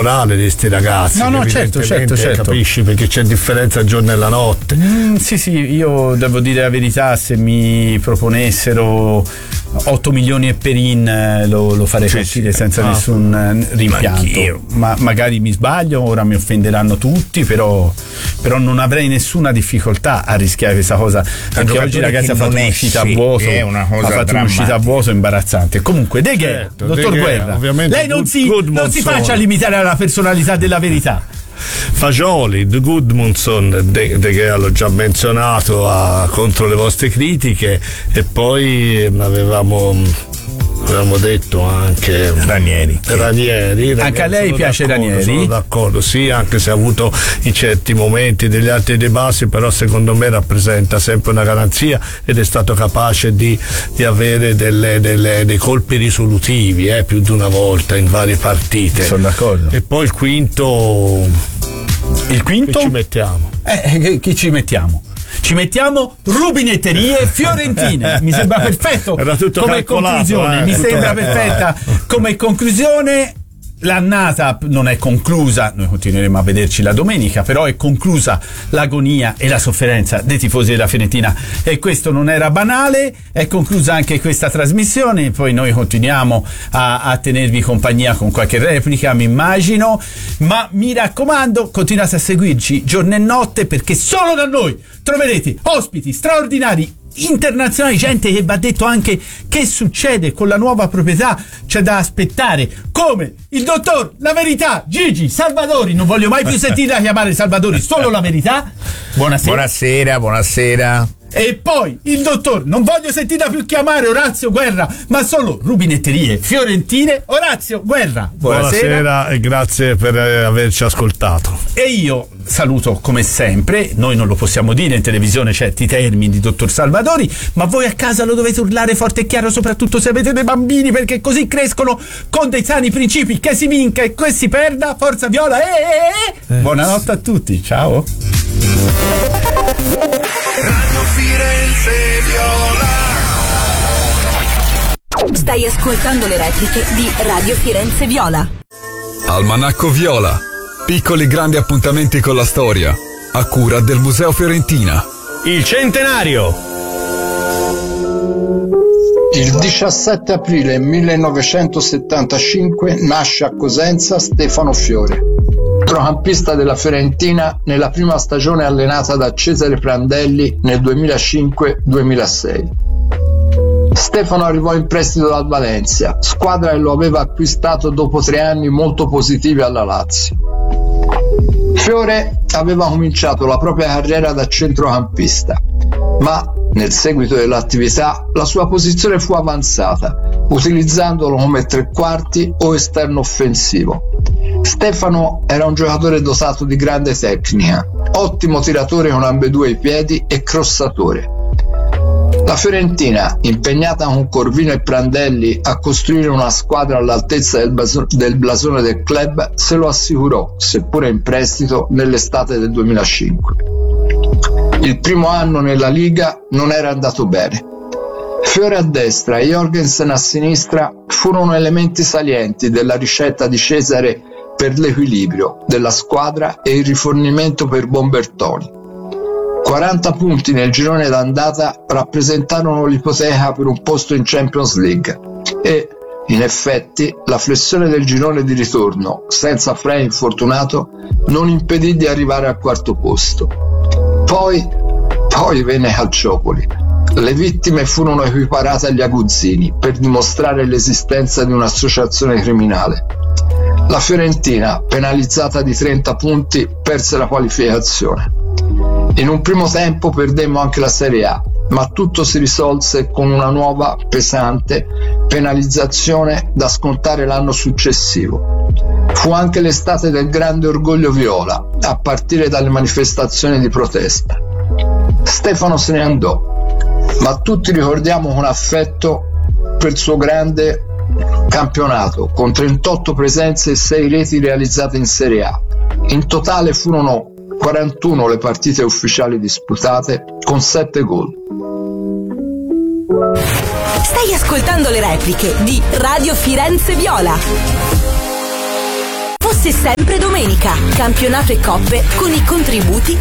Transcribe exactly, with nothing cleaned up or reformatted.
morale di sti ragazzi. No, no, certo, certo, certo. Capisci, perché c'è differenza il giorno e la notte. Mm, sì, sì, io devo dire la verità, se mi proponessero otto milioni e perin lo, lo farei Sì, partire sì. senza Ah, nessun rimpianto. Ma magari mi sbaglio, ora mi offenderanno tutti, però, però non avrei nessuna difficoltà a rischiare questa cosa, perché oggi ragazzi ha fatto un'uscita a vuoto, una cosa ha fatto un'uscita a vuoto imbarazzante. Comunque De Gea, Certo, dottor De Gea, Guerra, ovviamente lei non good- si, good non si Monzon. faccia limitare alla personalità della verità. Fagioli, The Goodmanson, De, De Gea l'ho già menzionato a, contro le vostre critiche, e poi avevamo avevamo detto anche Ranieri. Ranieri, Ranieri Anche a lei sono piace d'accordo, Ranieri? Sono d'accordo, sì, anche se ha avuto in certi momenti degli alti e dei bassi, però secondo me rappresenta sempre una garanzia ed è stato capace di, di avere delle, delle, dei colpi risolutivi eh, più di una volta in varie partite. Sono d'accordo. E poi il quinto, Il quinto? che ci mettiamo? Eh, che- chi ci mettiamo? Ci mettiamo rubinetterie fiorentine. Mi sembra perfetto Era tutto come calcolato, conclusione. eh, Mi tutto sembra calcolato. perfetta come conclusione. L'annata non è conclusa, noi continueremo a vederci la domenica, però è conclusa l'agonia e la sofferenza dei tifosi della Fiorentina, e questo non era banale. È conclusa anche questa trasmissione, poi noi continuiamo a, a tenervi compagnia con qualche replica, mi immagino, ma mi raccomando, continuate a seguirci giorno e notte, perché solo da noi troverete ospiti straordinari internazionali, gente che va detto anche che succede con la nuova proprietà. C'è da aspettare, come il dottor La Verità Gigi Salvadori. Non voglio mai più sentirla chiamare Salvadori, solo La Verità. Buonasera. Buonasera, buonasera. E poi il dottor, non voglio sentirla più chiamare Orazio Guerra, ma solo rubinetterie fiorentine. Orazio Guerra, buonasera. Buonasera e grazie per eh, averci ascoltato. E io saluto come sempre, noi non lo possiamo dire in televisione certi termini di dottor Salvadori, ma voi a casa lo dovete urlare forte e chiaro, soprattutto se avete dei bambini, perché così crescono con dei sani principi. Che si vinca e che si perda, forza viola. Eh, eh, eh. Buonanotte a tutti, ciao. Radio Firenze Viola. Stai ascoltando le repliche di Radio Firenze Viola. Almanacco Viola. Piccoli grandi appuntamenti con la storia. A cura del Museo Fiorentina. Il centenario. Il diciassette aprile millenovecentosettantacinque nasce a Cosenza Stefano Fiore, centrocampista della Fiorentina nella prima stagione allenata da Cesare Prandelli nel duemilacinque duemilasei. Stefano arrivò in prestito dal Valencia, squadra che lo aveva acquistato dopo tre anni molto positivi alla Lazio. Fiore aveva cominciato la propria carriera da centrocampista, ma nel seguito dell'attività la sua posizione fu avanzata, utilizzandolo come tre quarti o esterno offensivo. Stefano era un giocatore dotato di grande tecnica, ottimo tiratore con ambedue i piedi e crossatore. La Fiorentina, impegnata con Corvino e Prandelli a costruire una squadra all'altezza del, baso- del blasone del club, se lo assicurò, seppure in prestito, nell'estate del duemilacinque. Il primo anno nella Liga non era andato bene. Fiore a destra e Jorgensen a sinistra furono elementi salienti della ricetta di Cesare per l'equilibrio della squadra e il rifornimento per Bombertoni. quaranta punti nel girone d'andata rappresentarono l'ipoteca per un posto in Champions League e, in effetti, la flessione del girone di ritorno, senza Frey infortunato, non impedì di arrivare al quarto posto. Poi, poi venne Calciopoli. Le vittime furono equiparate agli aguzzini per dimostrare l'esistenza di un'associazione criminale. La Fiorentina, penalizzata di trenta punti, perse la qualificazione. In un primo tempo perdemmo anche la Serie A, ma tutto si risolse con una nuova, pesante penalizzazione da scontare l'anno successivo. Fu anche l'estate del grande orgoglio viola, a partire dalle manifestazioni di protesta. Stefano se ne andò, ma tutti ricordiamo con affetto per il suo grande campionato, con trentotto presenze e sei reti realizzate in Serie A. In totale furono quarantuno le partite ufficiali disputate, con sette gol. Stai ascoltando le repliche di Radio Firenze Viola. fosse sempre domenica. Campionato e coppe con i contributi